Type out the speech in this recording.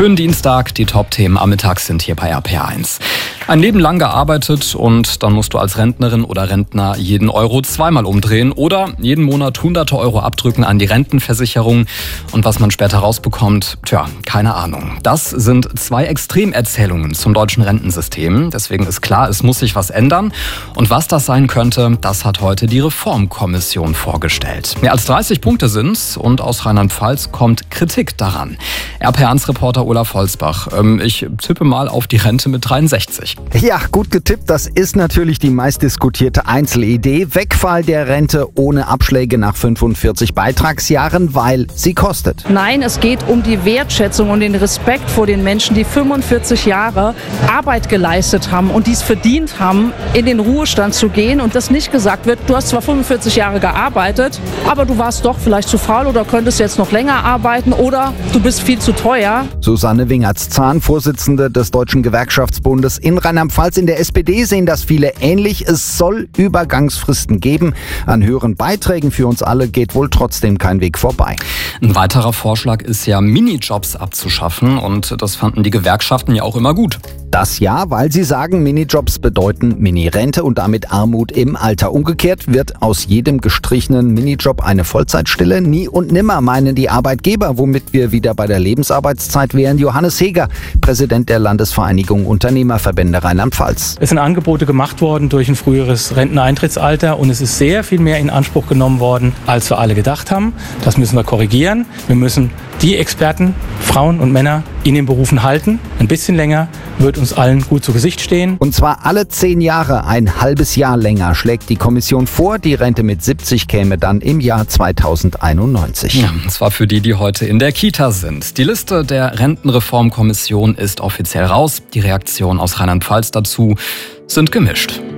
Schönen Dienstag, die Top-Themen am Mittag sind hier bei RPA1. Ein Leben lang gearbeitet und dann musst du als Rentnerin oder Rentner jeden Euro zweimal umdrehen oder jeden Monat hunderte Euro abdrücken an die Rentenversicherung. Und was man später rausbekommt, keine Ahnung. Das sind zwei Extremerzählungen zum deutschen Rentensystem. Deswegen ist klar, es muss sich was ändern. Und was das sein könnte, das hat heute die Reformkommission vorgestellt. Mehr als 30 Punkte sind's und aus Rheinland-Pfalz kommt Kritik daran. RPA1-Reporter Olaf Holzbach. Ich tippe mal auf die Rente mit 63. Ja, gut getippt. Das ist natürlich die meistdiskutierte Einzelidee. Wegfall der Rente ohne Abschläge nach 45 Beitragsjahren, weil sie kostet. Nein, es geht um die Wertschätzung und den Respekt vor den Menschen, die 45 Jahre Arbeit geleistet haben und dies verdient haben, in den Ruhestand zu gehen und das nicht gesagt wird, du hast zwar 45 Jahre gearbeitet, aber du warst doch vielleicht zu faul oder könntest jetzt noch länger arbeiten oder du bist viel zu teuer. Susanne Wingertz-Zahn, Vorsitzende des Deutschen Gewerkschaftsbundes in Rheinland-Pfalz. In der SPD sehen das viele ähnlich. Es soll Übergangsfristen geben. An höheren Beiträgen für uns alle geht wohl trotzdem kein Weg vorbei. Ein weiterer Vorschlag ist ja, Minijobs abzuschaffen und das fanden die Gewerkschaften ja auch immer gut. Das ja, weil sie sagen, Minijobs bedeuten Mini-Rente und damit Armut im Alter. Umgekehrt wird aus jedem gestrichenen Minijob eine Vollzeitstelle. Nie und nimmer meinen die Arbeitgeber, womit wir wieder bei der Lebensarbeitszeit wären. Johannes Heger, Präsident der Landesvereinigung Unternehmerverbände Rheinland-Pfalz. Es sind Angebote gemacht worden durch ein früheres Renteneintrittsalter und es ist sehr viel mehr in Anspruch genommen worden, als wir alle gedacht haben. Das müssen wir korrigieren. Wir müssen die Experten, Frauen und Männer, in den Berufen halten. Ein bisschen länger wird uns allen gut zu Gesicht stehen. Und zwar alle 10 Jahre, ein halbes Jahr länger, schlägt die Kommission vor. Die Rente mit 70 käme dann im Jahr 2091. Ja, und zwar für die heute in der Kita sind. Die Liste der Rentenreformkommission ist offiziell raus. Die Reaktionen aus Rheinland-Pfalz dazu sind gemischt.